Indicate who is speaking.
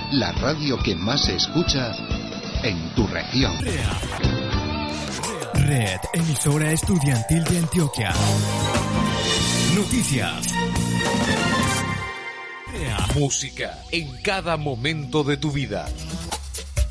Speaker 1: la radio que más se escucha en tu región.
Speaker 2: Red, emisora estudiantil de Antioquia. Noticias.
Speaker 3: Música en cada momento de tu vida.